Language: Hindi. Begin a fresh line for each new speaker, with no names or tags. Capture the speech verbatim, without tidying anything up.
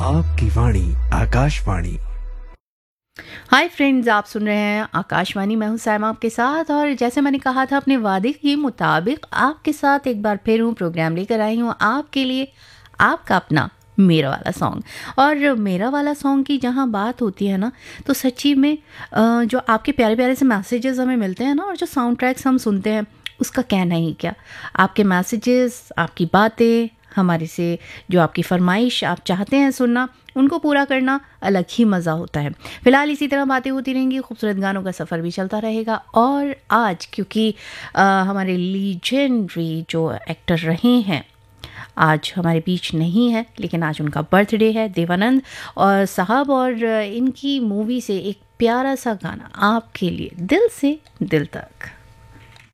आपकी वाणी आकाशवाणी।
हाय फ्रेंड्स, आप सुन रहे हैं आकाशवाणी। मैं हूं साइमा आपके साथ, और जैसे मैंने कहा था अपने वादे के मुताबिक आपके साथ एक बार फिर हूं प्रोग्राम लेकर आई हूं आपके लिए, आपका अपना मेरा वाला सॉन्ग। और मेरा वाला सॉन्ग की जहां बात होती है ना, तो सच्ची में अ, जो आपके प्यारे प्यारे से मैसेजेस हमें मिलते हैं ना, और जो साउंड ट्रैक्स हम सुनते हैं, उसका कहना ही क्या। आपके मैसेजेस, आपकी बातें हमारे से, जो आपकी फरमाइश आप चाहते हैं सुनना, उनको पूरा करना अलग ही मज़ा होता है। फ़िलहाल इसी तरह बातें होती रहेंगी, खूबसूरत गानों का सफ़र भी चलता रहेगा। और आज क्योंकि अ, हमारे लीजेंडरी जो एक्टर रहे हैं आज हमारे बीच नहीं है, लेकिन आज उनका बर्थडे है, देवानंद और साहब। और इनकी मूवी से एक प्यारा सा गाना आपके लिए, दिल से दिल तक।